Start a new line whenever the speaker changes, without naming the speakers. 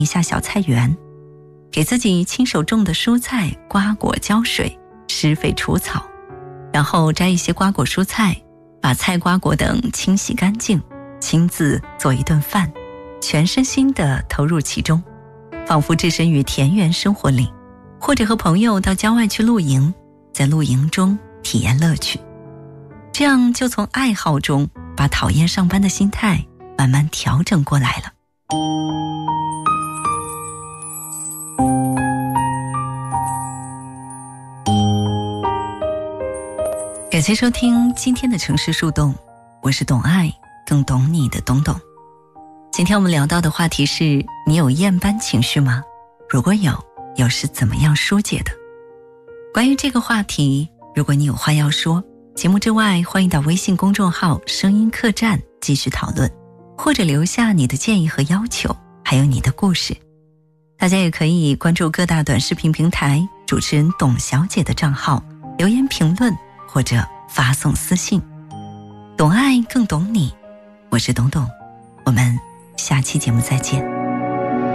一下小菜园，给自己亲手种的蔬菜刮果浇水，施肥除草，然后摘一些瓜果蔬菜，把菜瓜果等清洗干净，亲自做一顿饭，全身心地投入其中，仿佛置身于田园生活里，或者和朋友到郊外去露营，在露营中体验乐趣。这样就从爱好中把讨厌上班的心态慢慢调整过来了。感谢收听今天的城市树洞，我是懂爱更懂你的懂懂。今天我们聊到的话题是，你有厌班情绪吗？如果有，又是怎么样疏解的？关于这个话题，如果你有话要说，节目之外欢迎到微信公众号声音客栈继续讨论，或者留下你的建议和要求，还有你的故事。大家也可以关注各大短视频平台主持人董小姐的账号，留言评论或者发送私信。懂爱更懂你，我是董董，我们下期节目再见。